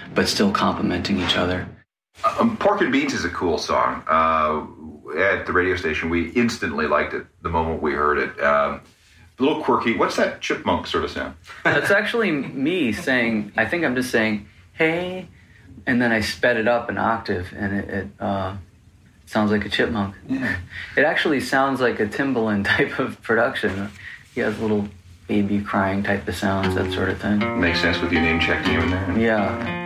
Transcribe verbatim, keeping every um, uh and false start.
but still complementing each other. Um, Pork and Beans is a cool song. Uh, at the radio station, we instantly liked it the moment we heard it. Um, a little quirky. What's that chipmunk sort of sound? That's actually me saying, I think I'm just saying, hey, and then I sped it up an octave, and it, it uh, sounds like a chipmunk. Yeah. It actually sounds like a Timbaland type of production. He has little baby crying type of sounds, that sort of thing. Makes sense with you name checking you in there. Yeah.